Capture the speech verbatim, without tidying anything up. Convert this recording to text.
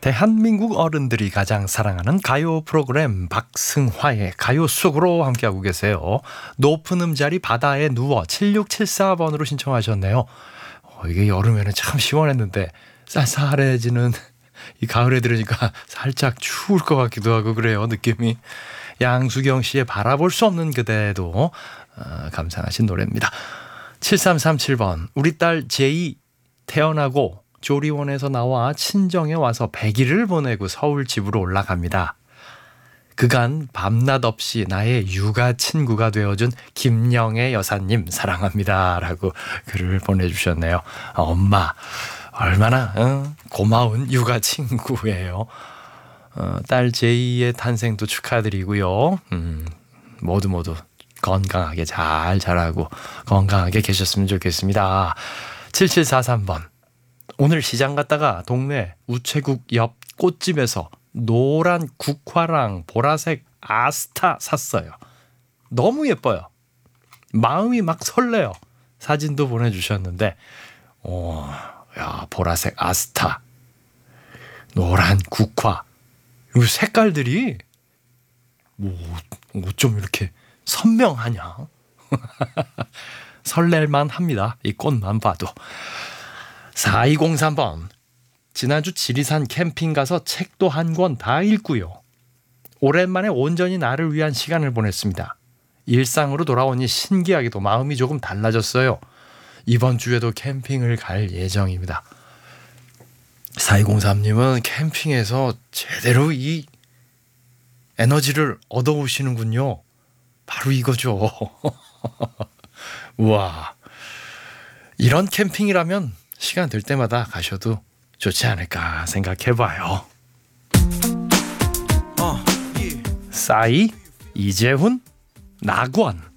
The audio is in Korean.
대한민국 어른들이 가장 사랑하는 가요 프로그램 박승화의 가요 속으로 함께하고 계세요. 높은 음자리 바다에 누워 칠육칠사 번으로 신청하셨네요. 어, 이게 여름에는 참 시원했는데 쌀쌀해지는 이 가을에 들으니까 살짝 추울 것 같기도 하고 그래요. 느낌이. 양수경 씨의 바라볼 수 없는 그대도 어, 감상하신 노래입니다. 칠삼삼칠 번 우리 딸 제이 태어나고 조리원에서 나와 친정에 와서 백 일을 보내고 서울 집으로 올라갑니다. 그간 밤낮 없이 나의 육아 친구가 되어준 김영애 여사님 사랑합니다 라고 글을 보내주셨네요. 아, 엄마 얼마나 어, 고마운 육아 친구예요. 어, 딸 제이의 탄생도 축하드리고요. 음, 모두 모두 건강하게 잘 자라고 건강하게 계셨으면 좋겠습니다. 칠칠사삼 번 오늘 시장 갔다가 동네 우체국 옆 꽃집에서 노란 국화랑 보라색 아스타 샀어요. 너무 예뻐요. 마음이 막 설레요. 사진도 보내주셨는데 오, 야, 보라색 아스타 노란 국화 이 색깔들이 뭐 어쩜 이렇게 선명하냐. 설렐만 합니다. 이 꽃만 봐도. 사이공삼 번 지난주 지리산 캠핑 가서 책도 한 권 다 읽고요. 오랜만에 온전히 나를 위한 시간을 보냈습니다. 일상으로 돌아오니 신기하게도 마음이 조금 달라졌어요. 이번 주에도 캠핑을 갈 예정입니다. 사이공삼 님은 캠핑에서 제대로 이 에너지를 얻어오시는군요. 바로 이거죠. 우와, 이런 캠핑이라면 시간 될 때마다 가셔도 좋지 않을까 생각해봐요. 싸이, 이재훈, 나권